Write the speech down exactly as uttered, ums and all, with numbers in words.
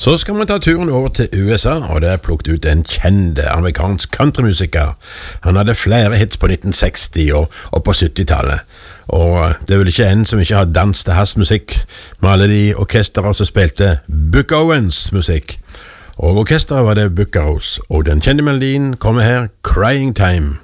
Så skal vi ta turen over til U S A, og det er plukket ut en kjent amerikansk countrymusiker. Han hadde flere hits på nitten seksti og, og på syttitallet, og det er vel ikke en som ikke har dans til hans musikk, med alle de orkesterer som spilte Buck Owens musikk. Og orkesteret var det Buckaroos, og den kjente melodien kommer her, Crying Time.